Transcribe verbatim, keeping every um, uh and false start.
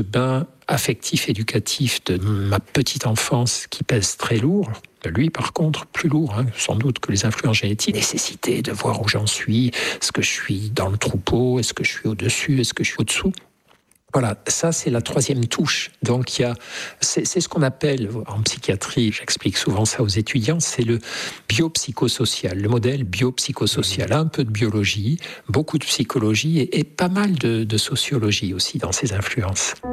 bain affectif, éducatif de ma petite enfance qui pèse très lourd. Lui, par contre, plus lourd, hein, sans doute que les influences génétiques. Nécessité de voir où j'en suis, est-ce que je suis dans le troupeau, est-ce que je suis au-dessus, est-ce que je suis au-dessous. Voilà, ça c'est la troisième touche. Donc il y a, c'est, c'est ce qu'on appelle en psychiatrie, j'explique souvent ça aux étudiants, c'est le biopsychosocial, le modèle biopsychosocial. Un peu de biologie, beaucoup de psychologie et, et pas mal de, de sociologie aussi dans ces influences.